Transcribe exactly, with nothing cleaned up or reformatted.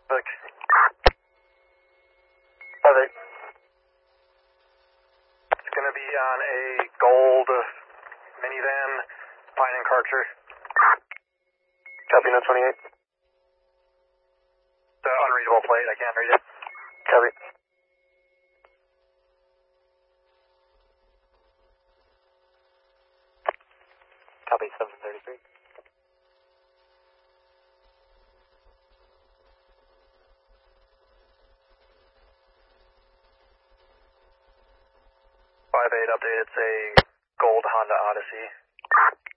Look. five eight. It's going to be on a gold minivan, Pine and Karcher. Copy, no twenty-eight. The unreadable plate, I can't read it. Copy. Copy, seven thirty-three. five eight update, it's a gold Honda Odyssey.